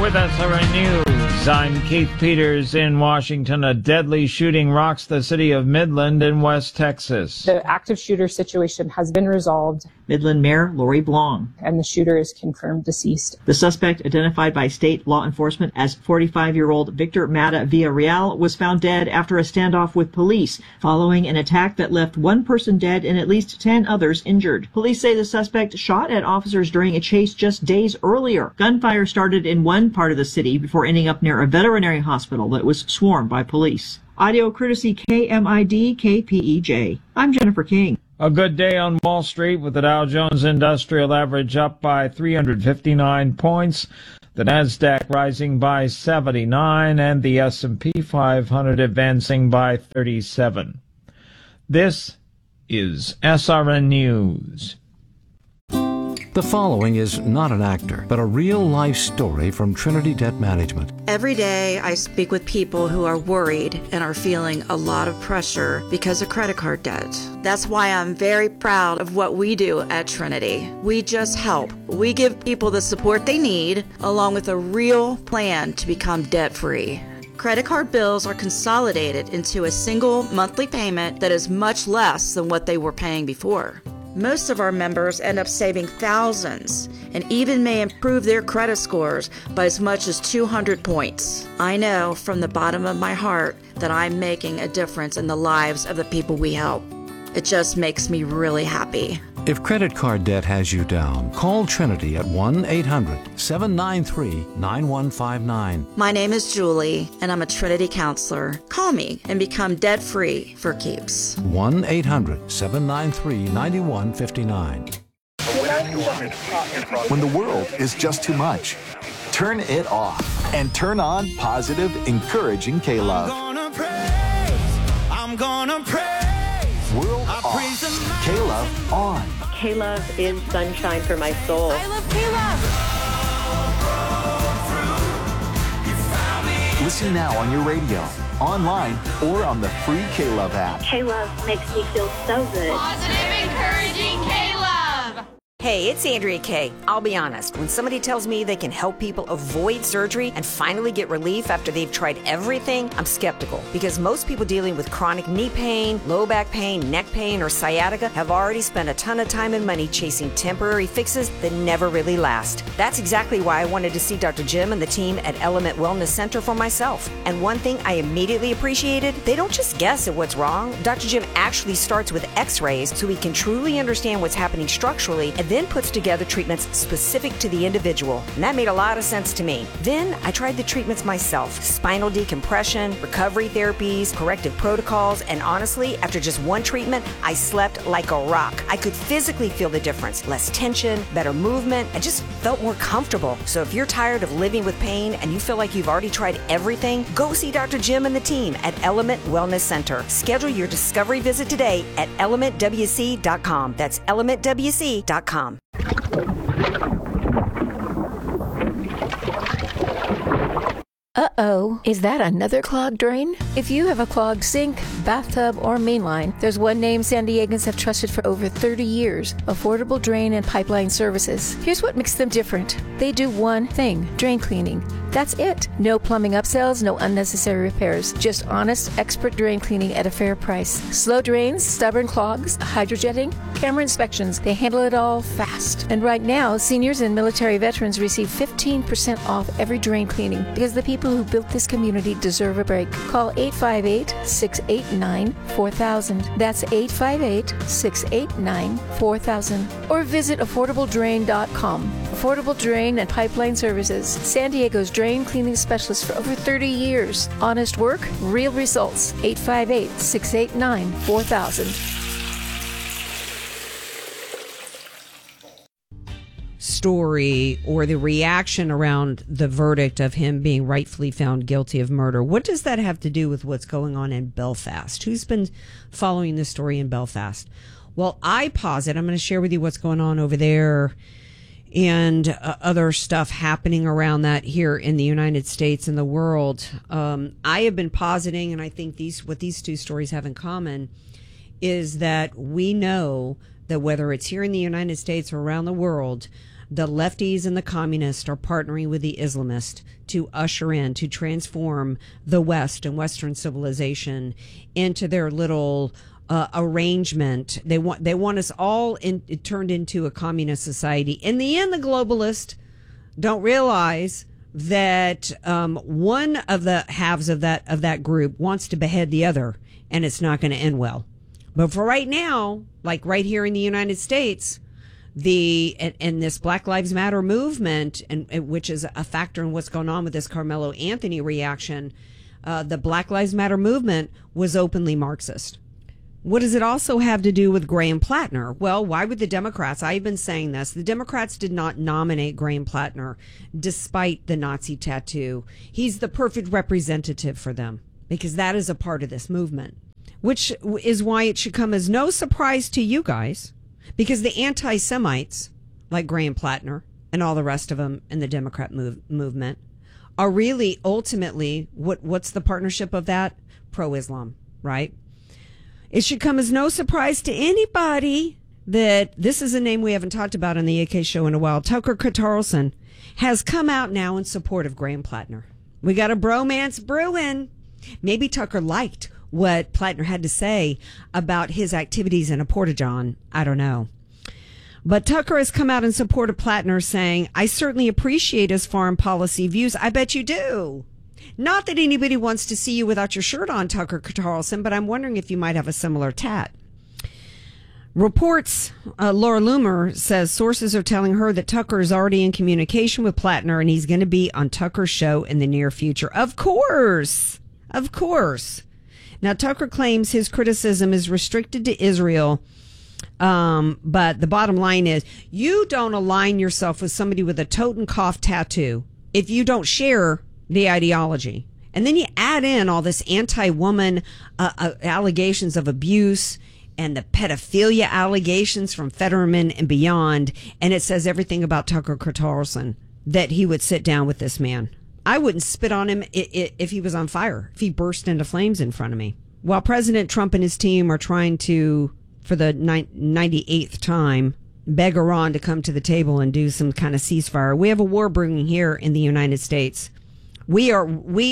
with SRN News. I'm Keith Peters in Washington. A deadly shooting rocks the city of Midland in West Texas. The active shooter situation has been resolved. Midland Mayor Lori Blong. And the shooter is confirmed deceased. The suspect, identified by state law enforcement as 45-year-old Victor Mata Villarreal, was found dead after a standoff with police following an attack that left one person dead and at least 10 others injured. Police say the suspect shot at officers during a chase just days earlier. Gunfire started in one part of the city before ending up near a veterinary hospital that was swarmed by police. Audio courtesy KMID KPEJ. I'm Jennifer King. A good day on Wall Street with the Dow Jones Industrial Average up by 359 points, the Nasdaq rising by 79, and the S&P 500 advancing by 37. This is SRN News. The following is not an actor, but a real-life story from Trinity Debt Management. Every day I speak with people who are worried and are feeling a lot of pressure because of credit card debt. That's why I'm very proud of what we do at Trinity. We just help. We give people the support they need, along with a real plan to become debt-free. Credit card bills are consolidated into a single monthly payment that is much less than what they were paying before. Most of our members end up saving thousands and even may improve their credit scores by as much as 200 points. I know from the bottom of my heart that I'm making a difference in the lives of the people we help. It just makes me really happy. If credit card debt has you down, call Trinity at 1-800-793-9159. My name is Julie, and I'm a Trinity counselor. Call me and become debt-free for keeps. 1-800-793-9159. When the world is just too much, turn it off and turn on positive, encouraging K-Love. I'm gonna praise. World off. K-Love on. K-Love is sunshine for my soul. I love K-Love. Listen now on your radio, online, or on the free K-Love app. K-Love makes me feel so good. Positive, encouraging K-Love. Hey, it's Andrea Kay. I'll be honest, when somebody tells me they can help people avoid surgery and finally get relief after they've tried everything, I'm skeptical. Because most people dealing with chronic knee pain, low back pain, neck pain, or sciatica have already spent a ton of time and money chasing temporary fixes that never really last. That's exactly why I wanted to see Dr. Jim and the team at Element Wellness Center for myself. And one thing I immediately appreciated, they don't just guess at what's wrong. Dr. Jim actually starts with x-rays so he can truly understand what's happening structurally and then puts together treatments specific to the individual. And that made a lot of sense to me. Then I tried the treatments myself. Spinal decompression, recovery therapies, corrective protocols, and honestly, after just one treatment, I slept like a rock. I could physically feel the difference. Less tension, better movement, I just felt more comfortable. So if you're tired of living with pain and you feel like you've already tried everything, go see Dr. Jim and the team at Element Wellness Center. Schedule your discovery visit today at elementwc.com. That's elementwc.com. Uh-oh, is that another clogged drain? If you have a clogged sink, bathtub, or mainline, there's one name San Diegans have trusted for over 30 years, Affordable Drain and Pipeline Services. Here's what makes them different. They do one thing, drain cleaning. That's it. No plumbing upsells, no unnecessary repairs. Just honest, expert drain cleaning at a fair price. Slow drains, stubborn clogs, hydrojetting, camera inspections. They handle it all fast. And right now, seniors and military veterans receive 15% off every drain cleaning because the people who built this community deserve a break. Call 858-689-4000. That's 858-689-4000. Or visit affordabledrain.com. Affordable Drain and Pipeline Services. San Diego's drain cleaning specialist for over 30 years. Honest work, real results. 858-689-4000. Story or the reaction around the verdict of him being rightfully found guilty of murder. What does that have to do with what's going on in Belfast? Who's been following this story in Belfast? Well, I posit, I'm going to share with you what's going on over there and other stuff happening around that here in the United States and the world. I have been positing, and I think what these two stories have in common is that we know that whether it's here in the United States or around the world, the lefties and the communists are partnering with the Islamists to usher in, to transform the West and Western civilization into their little arrangement. They want us all turned into a communist society. In the end, the globalists don't realize that one of the halves of that group wants to behead the other, and it's not going to end well. But for right now, like right here in the United States, and this Black Lives Matter movement, and which is a factor in what's going on with this Carmelo Anthony reaction, the Black Lives Matter movement was openly Marxist. What does it also have to do with Graham Plattner? Well, why would the Democrats? I've been saying this. The Democrats did not nominate Graham Plattner despite the Nazi tattoo. He's the perfect representative for them because that is a part of this movement, which is why it should come as no surprise to you guys, because the anti-Semites, like Graham Plattner and all the rest of them in the Democrat movement, are really ultimately, what's the partnership of that? Pro-Islam, right? It should come as no surprise to anybody that this is a name we haven't talked about on the AK show in a while. Tucker Carlson has come out now in support of Graham Plattner. We got a bromance brewing. Maybe Tucker liked what Plattner had to say about his activities in a porta-john. I don't know. But Tucker has come out in support of Plattner, saying, I certainly appreciate his foreign policy views. I bet you do. Not that anybody wants to see you without your shirt on, Tucker Carlson, but I'm wondering if you might have a similar tat. Reports, Laura Loomer says sources are telling her that Tucker is already in communication with Plattner and he's going to be on Tucker's show in the near future. Of course. Of course. Now, Tucker claims his criticism is restricted to Israel, but the bottom line is you don't align yourself with somebody with a Totenkopf tattoo if you don't share the ideology. And then you add in all this anti-woman allegations of abuse and the pedophilia allegations from Fetterman and beyond, and it says everything about Tucker Carlson, that he would sit down with this man. I wouldn't spit on him if he was on fire, if he burst into flames in front of me. While President Trump and his team are trying to, for the 98th time, beg Iran to come to the table and do some kind of ceasefire, we have a war brewing here in the United States. We have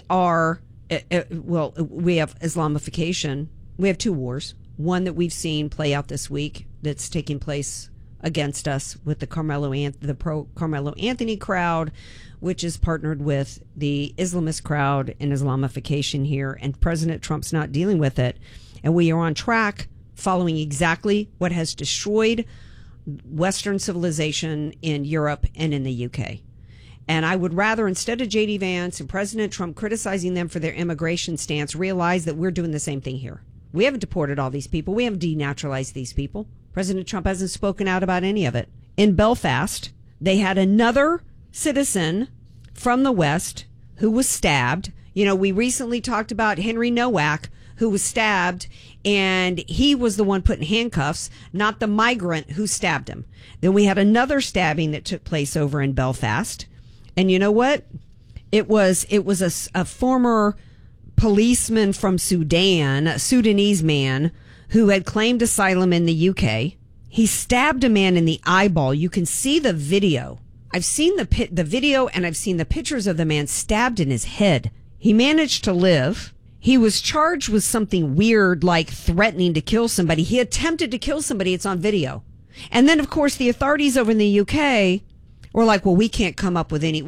Islamification. We have two wars. One that we've seen play out this week that's taking place against us with the pro-Carmelo Anthony crowd, which is partnered with the Islamist crowd in Islamification here. And President Trump's not dealing with it. And we are on track following exactly what has destroyed Western civilization in Europe and in the UK. And I would rather, instead of J.D. Vance and President Trump criticizing them for their immigration stance, realize that we're doing the same thing here. We haven't deported all these people. We haven't denaturalized these people. President Trump hasn't spoken out about any of it. In Belfast, they had another citizen from the West who was stabbed. You know, we recently talked about Henry Nowak, who was stabbed, and he was the one put in handcuffs, not the migrant who stabbed him. Then we had another stabbing that took place over in Belfast. And you know what? It was a former policeman from Sudan, a Sudanese man who had claimed asylum in the UK. He stabbed a man in the eyeball. You can see the video. I've seen the video and I've seen the pictures of the man stabbed in his head. He managed to live. He was charged with something weird like threatening to kill somebody. He attempted to kill somebody. It's on video. And then, of course, the authorities over in the UK were like, well, we can't come up with the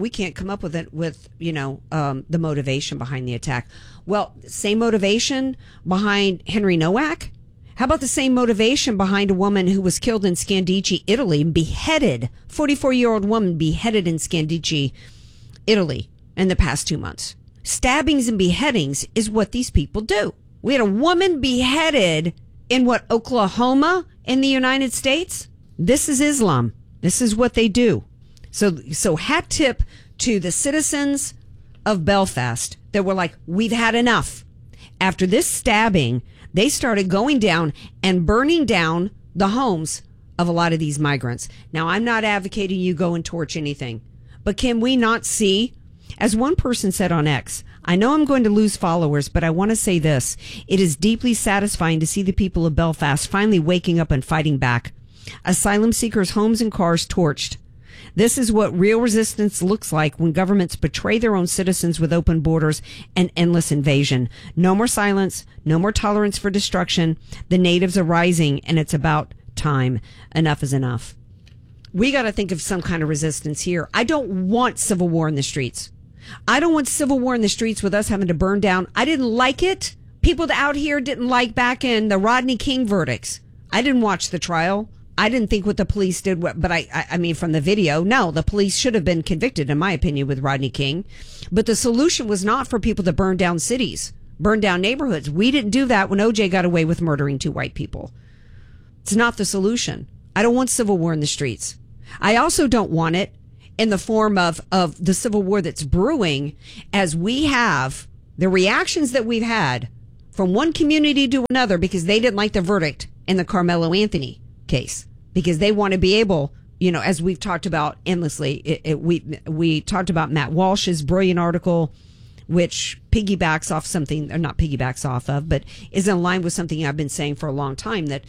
motivation behind the attack. Well, same motivation behind Henry Nowak? How about the same motivation behind a woman who was killed in Scandicci, Italy, beheaded, 44-year-old woman beheaded in Scandicci, Italy in the past 2 months? Stabbings and beheadings is what these people do. We had a woman beheaded in Oklahoma in the United States? This is Islam. This is what they do. So hat tip to the citizens of Belfast that were like, we've had enough. After this stabbing, they started going down and burning down the homes of a lot of these migrants. Now, I'm not advocating you go and torch anything, but can we not see, as one person said on X, I know I'm going to lose followers, but I want to say this. It is deeply satisfying to see the people of Belfast finally waking up and fighting back. Asylum seekers' homes and cars torched. This is what real resistance looks like when governments betray their own citizens with open borders and endless invasion. No more silence, no more tolerance for destruction. The natives are rising, and it's about time. Enough is enough. We got to think of some kind of resistance here. I don't want civil war in the streets. I don't want civil war in the streets with us having to burn down. I didn't like it. People out here didn't like back in the Rodney King verdicts. I didn't watch the trial. I didn't think what the police did, but I mean, from the video, no, the police should have been convicted, in my opinion, with Rodney King. But the solution was not for people to burn down cities, burn down neighborhoods. We didn't do that when OJ got away with murdering 2 white people. It's not the solution. I don't want civil war in the streets. I also don't want it in the form of the civil war that's brewing, as we have the reactions that we've had from one community to another because they didn't like the verdict in the Carmelo Anthony case, because they want to be able, you know, as we've talked about endlessly, we talked about Matt Walsh's brilliant article, which piggybacks off something, or not piggybacks off of, but is in line with something I've been saying for a long time, that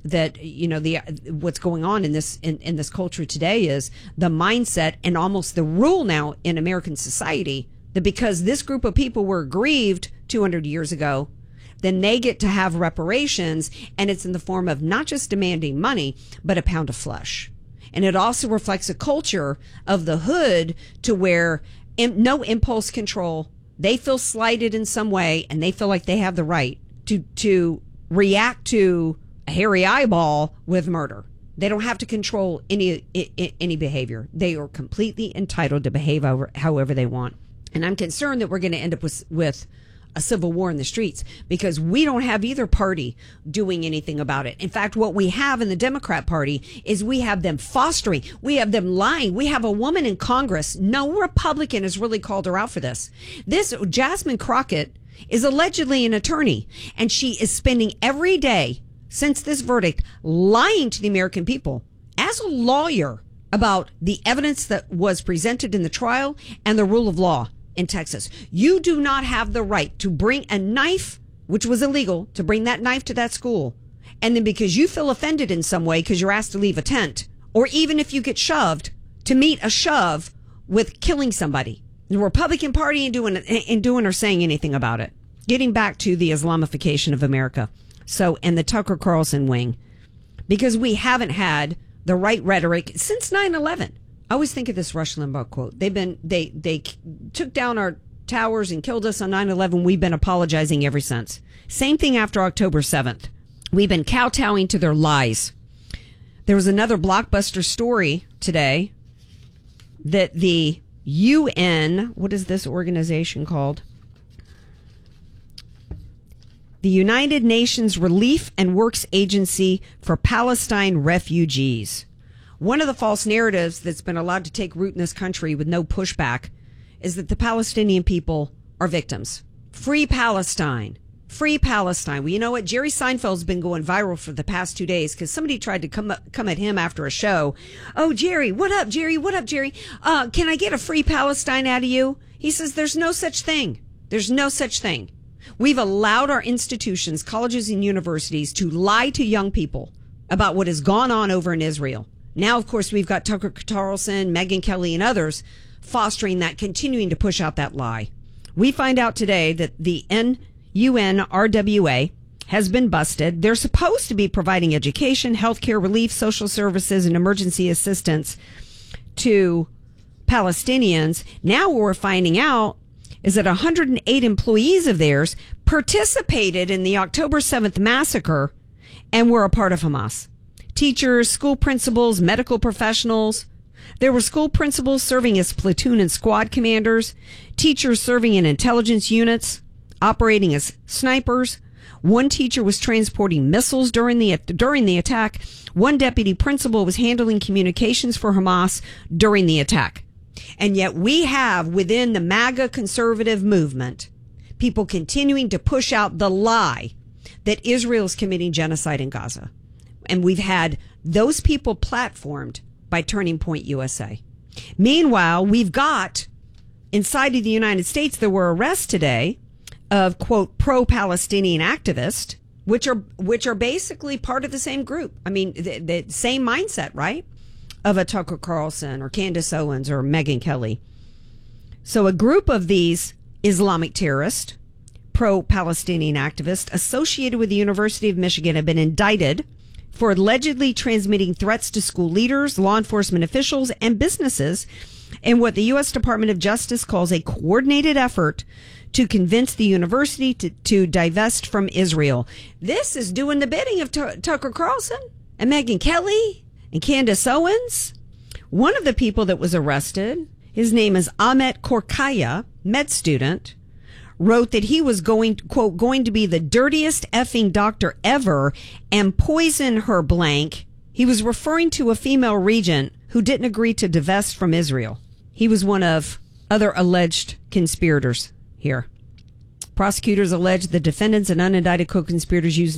you know, what's going on in this culture today is the mindset and almost the rule now in American society that because this group of people were aggrieved 200 years ago, then they get to have reparations, and it's in the form of not just demanding money, but a pound of flesh. And it also reflects a culture of the hood to where no impulse control. They feel slighted in some way, and they feel like they have the right to react to a hairy eyeball with murder. They don't have to control any behavior. They are completely entitled to behave however they want. And I'm concerned that we're going to end up with a civil war in the streets because we don't have either party doing anything about it. In fact, what we have in the Democrat Party is we have them fostering, we have them lying. We have a woman in Congress. No Republican has really called her out for this. This Jasmine Crockett is allegedly an attorney, and she is spending every day since this verdict lying to the American people as a lawyer about the evidence that was presented in the trial and the rule of law in Texas. You do not have the right to bring a knife, which was illegal, to bring that knife to that school. And then because you feel offended in some way because you're asked to leave a tent, or even if you get shoved, to meet a shove with killing somebody. The Republican Party ain't doing or saying anything about it. Getting back to the Islamification of America. So, and the Tucker Carlson wing, because we haven't had the right rhetoric since 9/11. I always think of this Rush Limbaugh quote. They took down our towers and killed us on 9/11. We've been apologizing ever since. Same thing after October 7th. We've been kowtowing to their lies. There was another blockbuster story today that the UN, what is this organization called? The United Nations Relief and Works Agency for Palestine Refugees. One of the false narratives that's been allowed to take root in this country with no pushback is that the Palestinian people are victims. Free Palestine. Free Palestine. Well, you know what? Jerry Seinfeld's been going viral for the past 2 days because somebody tried to come at him after a show. Oh, Jerry, what up, Jerry? What up, Jerry? Can I get a free Palestine out of you? He says there's no such thing. There's no such thing. We've allowed our institutions, colleges and universities, to lie to young people about what has gone on over in Israel. Now, of course, we've got Tucker Carlson, Megyn Kelly, and others fostering that, continuing to push out that lie. We find out today that the UNRWA has been busted. They're supposed to be providing education, healthcare, relief, social services, and emergency assistance to Palestinians. Now what we're finding out is that 108 employees of theirs participated in the October 7th massacre and were a part of Hamas. Teachers, school principals, medical professionals. There were school principals serving as platoon and squad commanders, teachers serving in intelligence units, operating as snipers. One teacher was transporting missiles during the attack. One deputy principal was handling communications for Hamas during the attack. And yet we have within the MAGA conservative movement people continuing to push out the lie that Israel is committing genocide in Gaza. And we've had those people platformed by Turning Point USA. Meanwhile, we've got inside of the United States, there were arrests today of, quote, pro-Palestinian activists, which are basically part of the same group. I mean, the same mindset, right? of a Tucker Carlson or Candace Owens or Megyn Kelly. So a group of these Islamic terrorists, pro-Palestinian activists associated with the University of Michigan have been indicted for allegedly transmitting threats to school leaders, law enforcement officials, and businesses in what the U.S. Department of Justice calls a coordinated effort to convince the university to divest from Israel. This is doing the bidding of Tucker Carlson and Megyn Kelly and Candace Owens. One of the people that was arrested, his name is Ahmet Korkaya, med student, wrote that he was going to be the dirtiest effing doctor ever and poison her blank. He was referring to a female regent who didn't agree to divest from Israel. He was one of other alleged conspirators here. Prosecutors allege the defendants and unindicted co-conspirators used